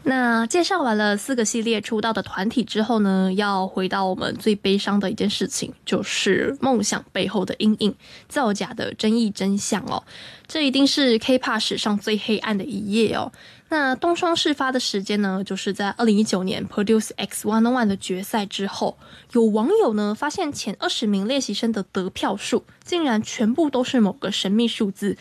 那介绍完了4个系列出道的团体之后呢，要回到我们最悲伤的一件事情，就是梦想背后的阴影，造假的争议真相哦。这一定是 K-pop 史上最黑暗的一页哦。那东窗事发的时间呢，就是在2019年 Produce X101 的决赛之后，有网友呢发现前20名练习生的得票数竟然全部都是某个神秘数字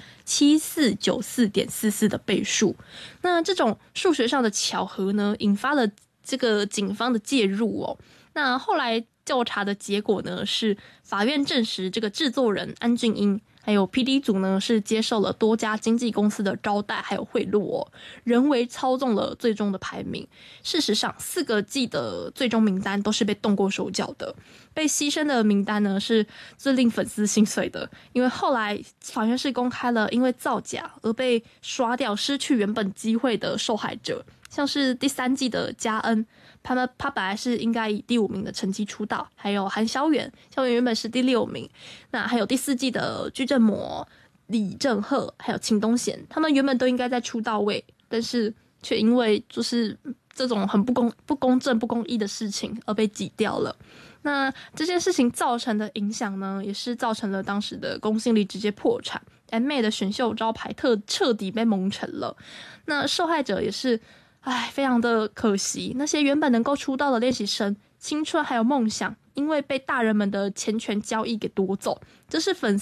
7494.44的倍数。那这种数学上的巧合呢，引发了这个警方的介入哦。那后来调查的结果呢，是法院证实这个制作人安俊英还有 PD 组呢是接受了多家经纪公司的招待还有贿赂哦，人为操纵了最终的排名。事实上4个季的最终名单都是被动过手脚的，被牺牲的名单呢是最令粉丝心碎的，因为后来法院是公开了因为造假而被刷掉失去原本机会的受害者，像是第3季的嘉恩，他本来是应该以第5名的成绩出道，还有韩小远原本是第6名，那还有第4季的具正模、李正赫还有秦东贤，他们原本都应该在出道位，但是却因为就是这种很不公正不公义的事情而被挤掉了。那这件事情造成的影响呢，也是造成了当时的公信力直接破产，M-妹的选秀招牌彻底被蒙尘了。那受害者也是非常的可惜，那些原本能够出道的练习生，青春还有梦想，因为被大人们的钱权交易给夺走，这是粉丝